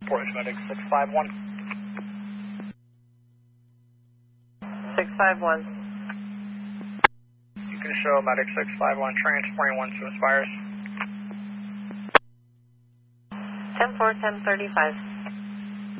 Portage Medic 651. 651. You can show Medic 651 transporting 1 to Aspires. 10-4, 10-35.